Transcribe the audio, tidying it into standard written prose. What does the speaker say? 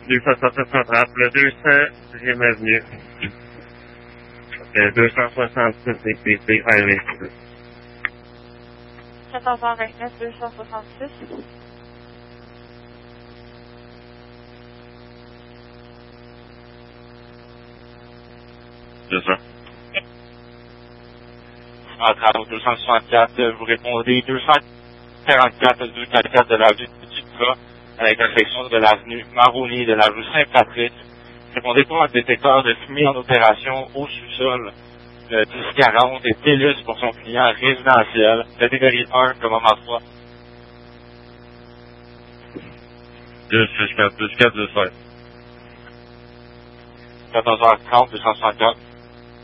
Du Centre Central, le 200e avenue. 266 DPC Highway. 14h29, 266. C'est ça. Central au 264, vous répondez 244 244 de l'avenue Ducras à l'intersection de l'avenue Maroni de la rue Saint-Patrick. Répondez pas à un détecteur de fumée en opération au sous-sol. Le 1040 est TELUS pour son client résidentiel. Catégorie 1, commandement 3. 264, 265. 14h30, 264.